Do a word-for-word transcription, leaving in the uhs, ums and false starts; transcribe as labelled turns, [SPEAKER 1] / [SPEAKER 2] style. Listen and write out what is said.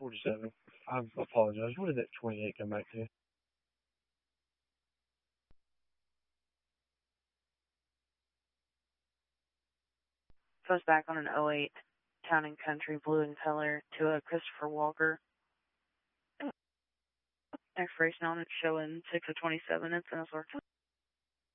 [SPEAKER 1] forty-seven. I apologize. What did that twenty-eight come back to?
[SPEAKER 2] Goes back on an oh eight Town and Country blue in color to a Christopher Walker. Expiration on it showing six of twenty-seven. It's an S R.